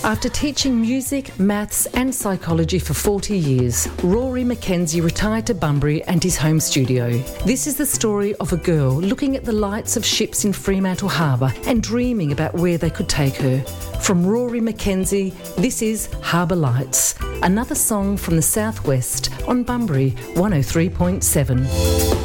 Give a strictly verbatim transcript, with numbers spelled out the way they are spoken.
After teaching music, maths and psychology for forty years, Rory McKenzie retired to Bunbury and his home studio. This is the story of a girl looking at the lights of ships in Fremantle Harbour and dreaming about where they could take her. From Rory McKenzie, this is Harbour Lights, another song from the southwest on Bunbury one oh three point seven.